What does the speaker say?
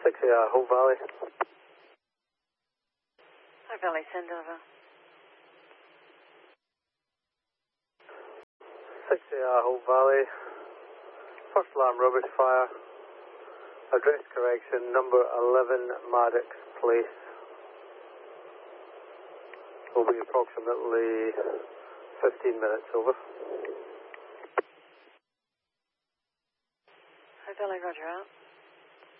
6AR, Hope Valley. Hope Valley, send over. 6AR, Hope Valley. First alarm rubbish fire. Address correction, number 11 Maddox Place. Will be approximately 15 minutes, over. Hope Valley, roger out.